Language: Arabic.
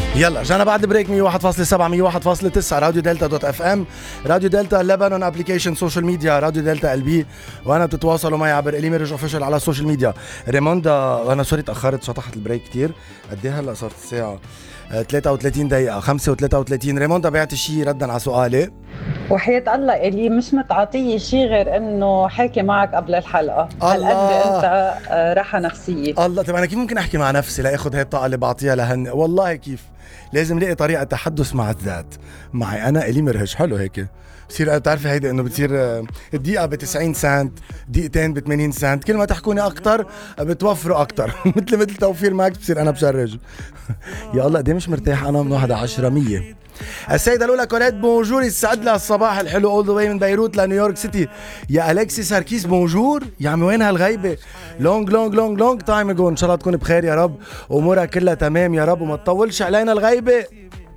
يلا جانا بعد بريك 101.7 101.9 راديو دلتا دوت اف ام، راديو دلتا لبنان، ابلكيشن سوشيال ميديا راديو دلتا ال بي، وانا بتتواصلوا معي عبر الي ميرج اوفيشال على السوشيال ميديا. ريموندا، انا سوري تاخرت، شطحت البريك كتير. قد ايه هلا صارت الساعه؟ 33 دقيقه، 5 و33. ريموندا بعتي شيء ردا على سؤالي؟ وحياة الله إلي مش متعاطية شي غير إنه حاكي معك قبل الحلقة. هالقد أنت راحة نفسية. الله، طيب أنا كيف ممكن أحكي مع نفسي لا أخذ هاي الطاقة اللي بعطيها لهن؟ والله كيف لازم لاقي طريقة تحدث مع الذات. معي أنا إلي مرهج، حلو هيك بصير. بتعرفي هيدا إنه بتصير الدقيقة ب90 سنت، دقيقتين ب80 سنت، كل ما تحكوني أكتر بتوفروا أكتر. مثل توفير ماكس، بصير أنا بشرج. يا الله قديه مش مرتاح أنا من 1 10 100. السيدة الأولى كوليت بونجور، يسعد لها الصباح الحلو اول ذا واي من بيروت لنيويورك سيتي. يا أليكسي ساركيس بونجور، يا عمي وين هالغيبة؟ لونج لونج لونج لونج تايم اجو. ان شاء الله تكون بخير يا رب، امورها كلها تمام يا رب، وما تطولش علينا الغيبة.